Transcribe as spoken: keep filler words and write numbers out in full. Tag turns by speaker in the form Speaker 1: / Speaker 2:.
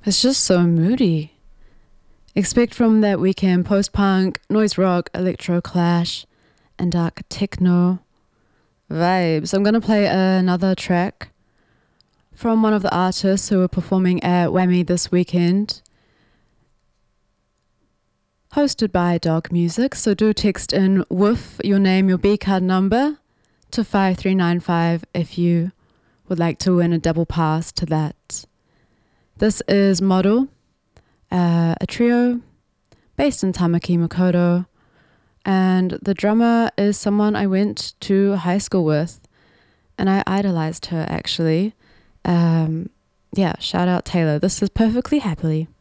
Speaker 1: It's just so moody. Expect from that weekend post-punk, noise rock, electro clash, and dark techno vibes. I'm gonna play another track from one of the artists who are performing at Whammy this weekend, hosted by Dog Music. So do text in woof, your name, your B card number to five three nine five if you would like to win a double pass to that. This is Model, uh, a trio based in Tamaki Makaurau, and the drummer is someone I went to high school with, and I idolized her actually. Um, yeah, shout out Taylor. This is Perfectly Happily.